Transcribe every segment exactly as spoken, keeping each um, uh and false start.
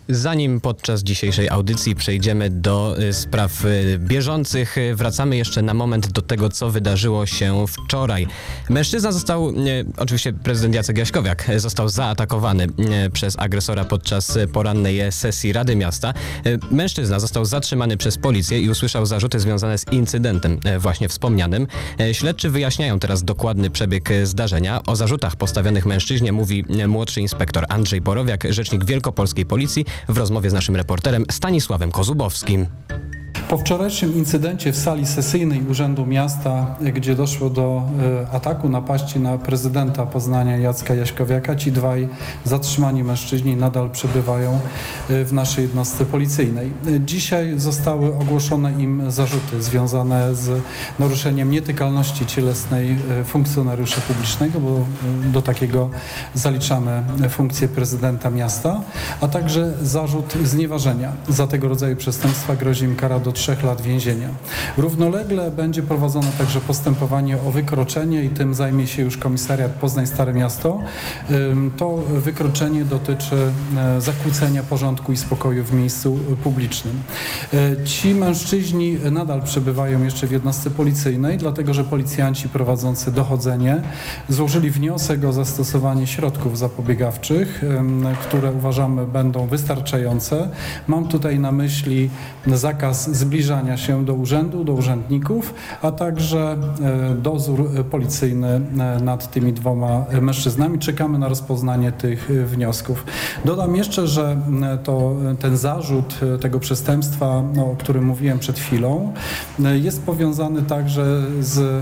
Zanim podczas dzisiejszej audycji przejdziemy do y, spraw y, bieżących, y, wracamy jeszcze na moment do tego, co wydarzyło się wczoraj. Mężczyzna został, y, oczywiście prezydent Jacek Jaśkowiak, y, został zaatakowany y, przez agresora podczas y, porannej sesji Rady Miasta. Y, mężczyzna został zatrzymany przez policję i usłyszał zarzuty związane z incydentem y, właśnie wspomnianym. Y, śledczy wyjaśniają teraz dokładny przebieg y, zdarzenia. O zarzutach postawionych mężczyźnie mówi y, młodszy inspektor Andrzej Borowiak, rzecznik Wielkopolskiej Policji, w rozmowie z naszym reporterem Stanisławem Kozubowskim. Po wczorajszym incydencie w sali sesyjnej Urzędu Miasta, gdzie doszło do y, ataku, napaści na prezydenta Poznania Jacka Jaśkowiaka, ci dwaj zatrzymani mężczyźni nadal przebywają y, w naszej jednostce policyjnej. Y, dzisiaj zostały ogłoszone im zarzuty związane z naruszeniem nietykalności cielesnej y, funkcjonariusza publicznego, bo y, do takiego zaliczamy funkcję prezydenta miasta, a także zarzut znieważenia. Za tego rodzaju przestępstwa grozi im kara do trzech lat więzienia. Równolegle będzie prowadzone także postępowanie o wykroczenie i tym zajmie się już komisariat Poznań Stare Miasto. To wykroczenie dotyczy zakłócenia porządku i spokoju w miejscu publicznym. Ci mężczyźni nadal przebywają jeszcze w jednostce policyjnej, dlatego że policjanci prowadzący dochodzenie złożyli wniosek o zastosowanie środków zapobiegawczych, które uważamy będą wystarczające. Mam tutaj na myśli zakaz zbliżania się do urzędu, do urzędników, a także dozór policyjny nad tymi dwoma mężczyznami. Czekamy na rozpoznanie tych wniosków. Dodam jeszcze, że to, ten zarzut tego przestępstwa, no, o którym mówiłem przed chwilą, jest powiązany także z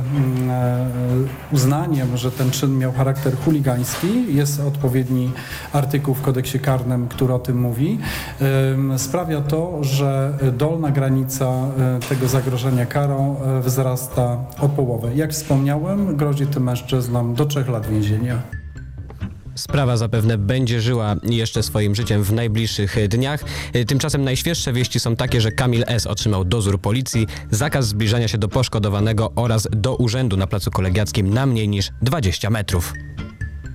uznaniem, że ten czyn miał charakter chuligański. Jest odpowiedni artykuł w kodeksie karnym, który o tym mówi. Sprawia to, że dolna granica tego zagrożenia karą wzrasta o połowę. Jak wspomniałem, grozi tym mężczyznom do trzech lat więzienia. Sprawa zapewne będzie żyła jeszcze swoim życiem w najbliższych dniach. Tymczasem najświeższe wieści są takie, że Kamil S. otrzymał dozór policji, zakaz zbliżania się do poszkodowanego oraz do urzędu na placu Kolegiackim na mniej niż dwadzieścia metrów.